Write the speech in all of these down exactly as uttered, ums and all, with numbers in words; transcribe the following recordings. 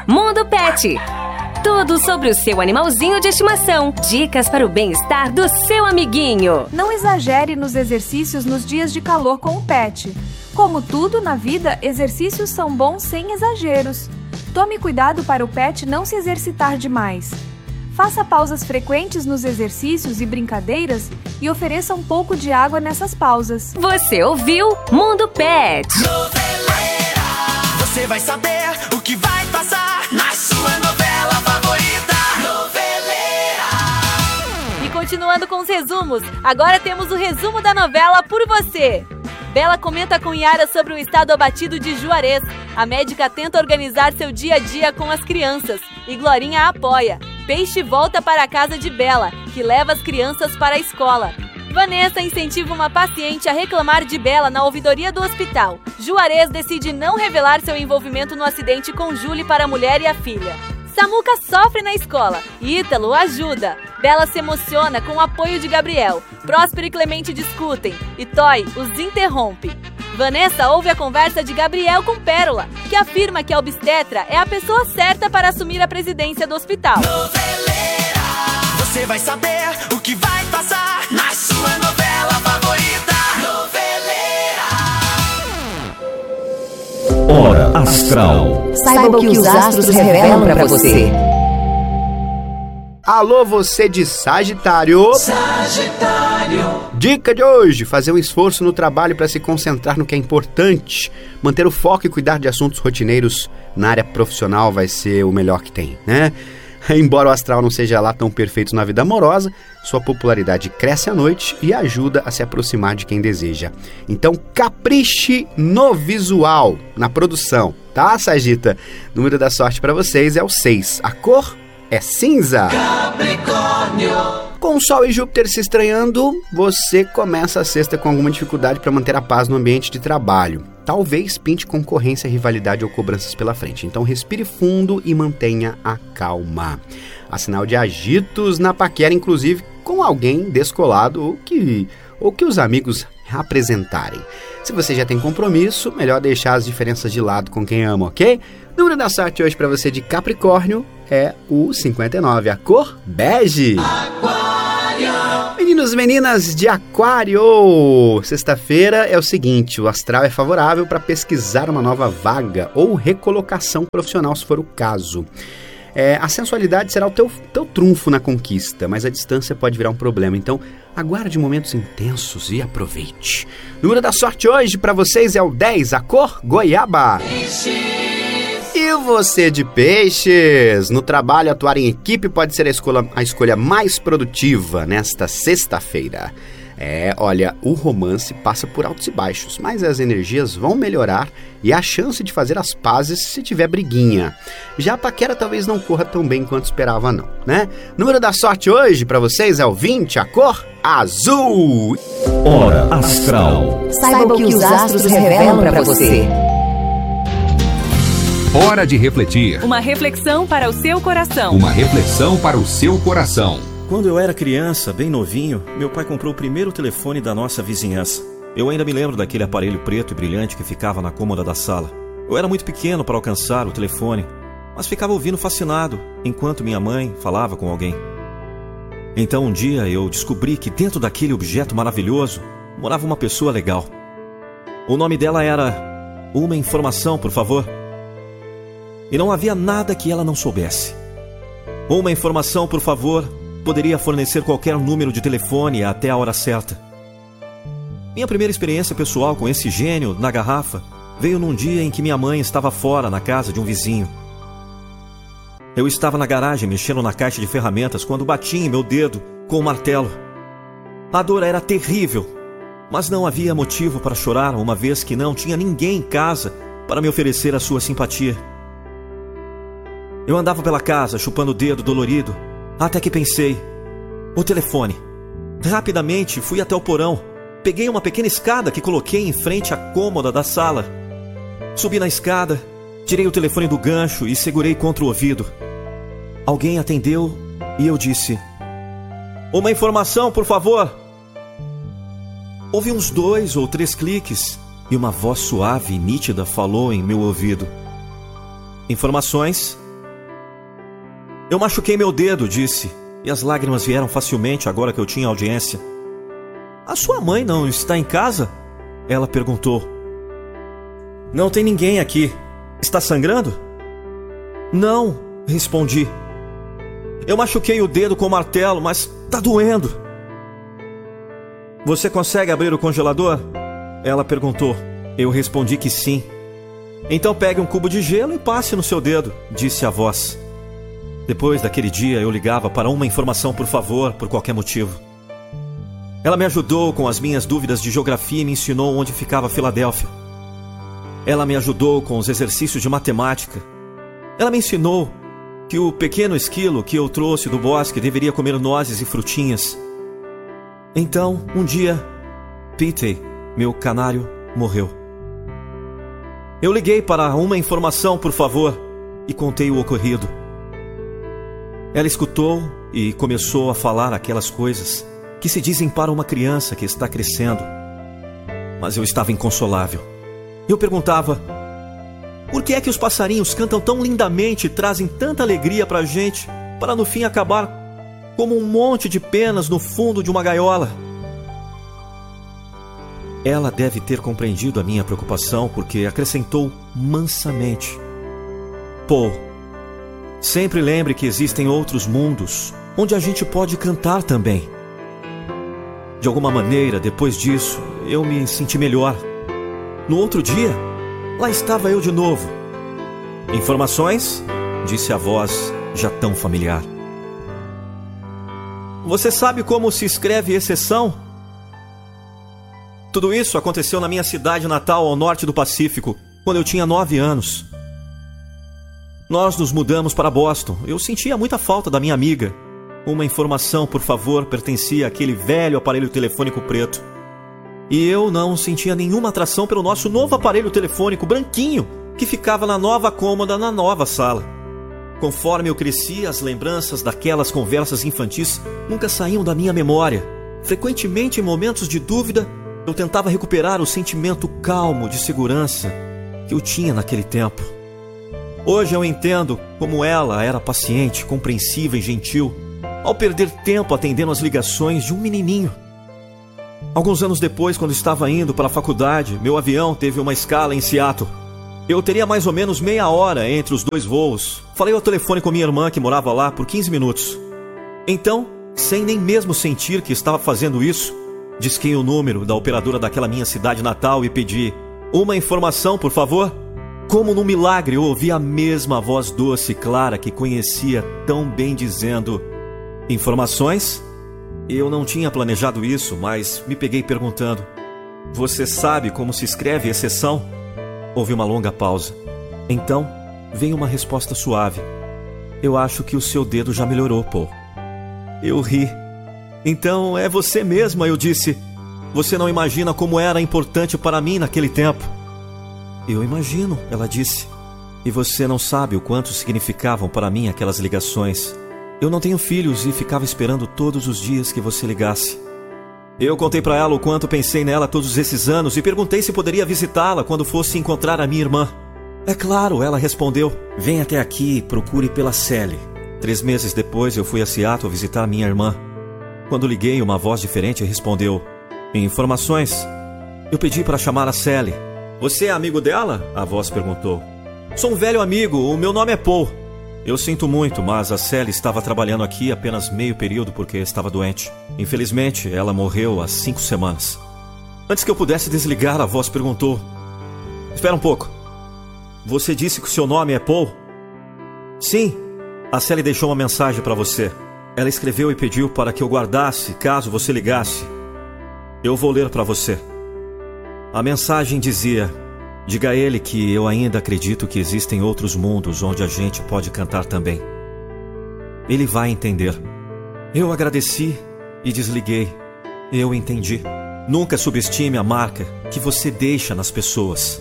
Mundo Pet. Tudo sobre o seu animalzinho de estimação. Dicas para o bem-estar do seu amiguinho. Não exagere nos exercícios nos dias de calor com o pet. Como tudo na vida, exercícios são bons sem exageros. Tome cuidado para o pet não se exercitar demais. Faça pausas frequentes nos exercícios e brincadeiras e ofereça um pouco de água nessas pausas. Você ouviu Mundo Pet. Noveleira, você vai saber o que vai passar na sua novela favorita. Noveleira. E continuando com os resumos, agora temos o resumo da novela Por Você. Bela comenta com Yara sobre o estado abatido de Juarez. A médica tenta organizar seu dia a dia com as crianças e Glorinha a apoia. Peixe volta para a casa de Bela, que leva as crianças para a escola. Vanessa incentiva uma paciente a reclamar de Bela na ouvidoria do hospital. Juarez decide não revelar seu envolvimento no acidente com Julie para a mulher e a filha. Samuca sofre na escola e Ítalo ajuda. Bela se emociona com o apoio de Gabriel. Próspero e Clemente discutem e Toy os interrompe. Vanessa ouve a conversa de Gabriel com Pérola, que afirma que a obstetra é a pessoa certa para assumir a presidência do hospital. Noveleira, você vai saber o que vai passar na sua novela favorita. Noveleira. Hora Astral. Saiba o que os astros revelam para você. Alô, você de Sagitário. Sagitário. Dica de hoje: fazer um esforço no trabalho para se concentrar no que é importante. Manter o foco e cuidar de assuntos rotineiros na área profissional vai ser o melhor que tem, né? Embora o astral não seja lá tão perfeito na vida amorosa, sua popularidade cresce à noite e ajuda a se aproximar de quem deseja. Então capriche no visual, na produção, tá, Sagita? O número da sorte para vocês é o seis. A cor é cinza. Capricórnio. Com o Sol e Júpiter se estranhando, você começa a sexta com alguma dificuldade para manter a paz no ambiente de trabalho. Talvez pinte concorrência, rivalidade ou cobranças pela frente. Então respire fundo e mantenha a calma. Há sinal de agitos na paquera, inclusive com alguém descolado ou que, ou que os amigos apresentarem. Se você já tem compromisso, melhor deixar as diferenças de lado com quem ama, ok? O número da sorte hoje para você de Capricórnio é o cinquenta e nove, a cor bege. Aquário. Meninos e meninas de Aquário, sexta-feira é o seguinte: o astral é favorável para pesquisar uma nova vaga ou recolocação profissional, se for o caso. É, a sensualidade será o teu, teu trunfo na conquista, mas a distância pode virar um problema, então aguarde momentos intensos e aproveite. O número da sorte hoje para vocês é o dez, a cor goiaba. E você de Peixes, no trabalho atuar em equipe pode ser a escolha, a escolha mais produtiva nesta sexta-feira. É, olha, o romance passa por altos e baixos, mas as energias vão melhorar e há chance de fazer as pazes se tiver briguinha. Já a paquera talvez não corra tão bem quanto esperava não, né? Número da sorte hoje para vocês é o vinte, a cor azul. Hora Astral. Saiba o que os astros revelam para você. Hora de refletir. Uma reflexão para o seu coração. Uma reflexão para o seu coração. Quando eu era criança, bem novinho, meu pai comprou o primeiro telefone da nossa vizinhança. Eu ainda me lembro daquele aparelho preto e brilhante que ficava na cômoda da sala. Eu era muito pequeno para alcançar o telefone, mas ficava ouvindo fascinado enquanto minha mãe falava com alguém. Então um dia eu descobri que dentro daquele objeto maravilhoso morava uma pessoa legal. O nome dela era Uma Informação, por favor. E não havia nada que ela não soubesse. Uma informação, por favor, poderia fornecer qualquer número de telefone até a hora certa. Minha primeira experiência pessoal com esse gênio na garrafa veio num dia em que minha mãe estava fora na casa de um vizinho. Eu estava na garagem mexendo na caixa de ferramentas quando bati em meu dedo com o martelo. A dor era terrível, mas não havia motivo para chorar, uma vez que não tinha ninguém em casa para me oferecer a sua simpatia. Eu andava pela casa chupando o dedo dolorido, até que pensei: o telefone. Rapidamente fui até o porão, peguei uma pequena escada que coloquei em frente à cômoda da sala. Subi na escada, tirei o telefone do gancho e segurei contra o ouvido. Alguém atendeu e eu disse: uma informação, por favor. Houve uns dois ou três cliques e uma voz suave e nítida falou em meu ouvido: informações Eu machuquei meu dedo, disse, e as lágrimas vieram facilmente agora que eu tinha audiência. A sua mãe não está em casa? Ela perguntou. Não tem ninguém aqui. Está sangrando? Não, respondi. Eu machuquei o dedo com o martelo, mas tá doendo. Você consegue abrir o congelador? Ela perguntou. Eu respondi que sim. Então pegue um cubo de gelo e passe no seu dedo, disse a voz. Depois daquele dia eu ligava para uma informação por favor, por qualquer motivo. Ela me ajudou com as minhas dúvidas de geografia e me ensinou onde ficava Filadélfia. Ela me ajudou com os exercícios de matemática. Ela me ensinou que o pequeno esquilo que eu trouxe do bosque deveria comer nozes e frutinhas. Então, um dia, Petey, meu canário, morreu. Eu liguei para uma informação, por favor, e contei o ocorrido. Ela escutou e começou a falar aquelas coisas que se dizem para uma criança que está crescendo. Mas eu estava inconsolável. Eu perguntava, por que é que os passarinhos cantam tão lindamente e trazem tanta alegria para a gente, para no fim acabar como um monte de penas no fundo de uma gaiola? Ela deve ter compreendido a minha preocupação, porque acrescentou mansamente. Paul, sempre lembre que existem outros mundos, onde a gente pode cantar também. De alguma maneira, depois disso, eu me senti melhor. No outro dia, lá estava eu de novo. Informações? Disse a voz já tão familiar. Você sabe como se escreve exceção? Tudo isso aconteceu na minha cidade natal ao norte do Pacífico, quando eu tinha nove anos. Nós nos mudamos para Boston. Eu sentia muita falta da minha amiga. Uma informação, por favor, pertencia àquele velho aparelho telefônico preto. E eu não sentia nenhuma atração pelo nosso novo aparelho telefônico branquinho, que ficava na nova cômoda na nova sala. Conforme eu crescia, as lembranças daquelas conversas infantis nunca saíam da minha memória. Frequentemente, em momentos de dúvida, eu tentava recuperar o sentimento calmo de segurança que eu tinha naquele tempo. Hoje eu entendo como ela era paciente, compreensiva e gentil, ao perder tempo atendendo as ligações de um menininho. Alguns anos depois, quando estava indo para a faculdade, meu avião teve uma escala em Seattle. Eu teria mais ou menos meia hora entre os dois voos. Falei ao telefone com minha irmã, que morava lá, por quinze minutos. Então, sem nem mesmo sentir que estava fazendo isso, disquei o número da operadora daquela minha cidade natal e pedi uma informação, por favor. Como num milagre, eu ouvi a mesma voz doce e clara que conhecia tão bem dizendo: informações? Eu não tinha planejado isso, mas me peguei perguntando: você sabe como se escreve exceção? Houve uma longa pausa. Então, veio uma resposta suave: eu acho que o seu dedo já melhorou, Paul. Eu ri. Então, é você mesma, eu disse. Você não imagina como era importante para mim naquele tempo. Eu imagino, ela disse. E você não sabe o quanto significavam para mim aquelas ligações. Eu não tenho filhos e ficava esperando todos os dias que você ligasse. Eu contei para ela o quanto pensei nela todos esses anos e perguntei se poderia visitá-la quando fosse encontrar a minha irmã. É claro, ela respondeu. Vem até aqui e procure pela Sally. Três meses depois eu fui a Seattle visitar minha irmã. Quando liguei, uma voz diferente respondeu: informações? Eu pedi para chamar a Sally. Você é amigo dela? A voz perguntou. Sou um velho amigo, o meu nome é Paul. Eu sinto muito, mas a Sally estava trabalhando aqui apenas meio período porque estava doente. Infelizmente, ela morreu há cinco semanas. Antes que eu pudesse desligar, a voz perguntou: espera um pouco. Você disse que o seu nome é Paul? Sim. A Sally deixou uma mensagem para você. Ela escreveu e pediu para que eu guardasse caso você ligasse. Eu vou ler para você. A mensagem dizia: diga a ele que eu ainda acredito que existem outros mundos onde a gente pode cantar também. Ele vai entender. Eu agradeci e desliguei. Eu entendi. Nunca subestime a marca que você deixa nas pessoas.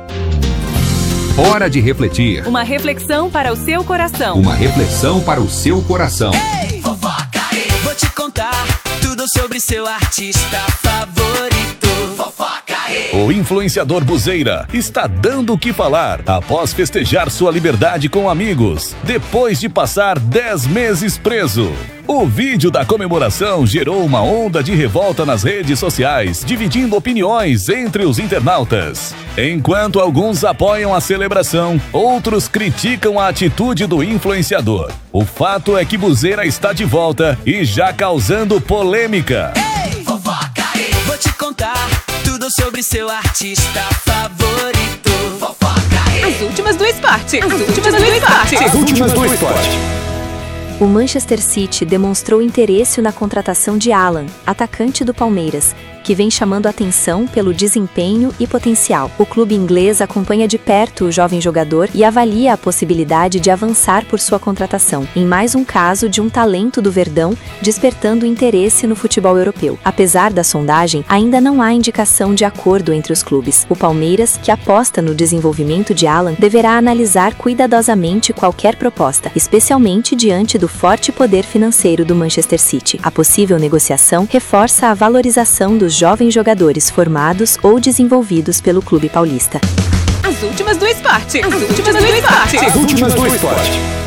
Hora de refletir. Uma reflexão para o seu coração. Uma reflexão para o seu coração. Ei, fofoca aí. Vou te contar tudo sobre seu artista favorito. Fofoca aí. O influenciador Buzeira está dando o que falar após festejar sua liberdade com amigos, depois de passar dez meses preso. O vídeo da comemoração gerou uma onda de revolta nas redes sociais, dividindo opiniões entre os internautas. Enquanto alguns apoiam a celebração, outros criticam a atitude do influenciador. O fato é que Buzeira está de volta e já causando polêmica. Ei, fofoca aí. Vou te contar tudo sobre seu artista favorito. Fofoca aí. As últimas do esporte. As últimas do esporte. As últimas do esporte. O Manchester City demonstrou interesse na contratação de Alan, atacante do Palmeiras, que vem chamando atenção pelo desempenho e potencial. O clube inglês acompanha de perto o jovem jogador e avalia a possibilidade de avançar por sua contratação, em mais um caso de um talento do Verdão despertando interesse no futebol europeu. Apesar da sondagem, ainda não há indicação de acordo entre os clubes. O Palmeiras, que aposta no desenvolvimento de Alan, deverá analisar cuidadosamente qualquer proposta, especialmente diante do forte poder financeiro do Manchester City. A possível negociação reforça a valorização dos jovens jogadores formados ou desenvolvidos pelo clube paulista. As últimas do esporte. As últimas do esporte. As últimas do esporte.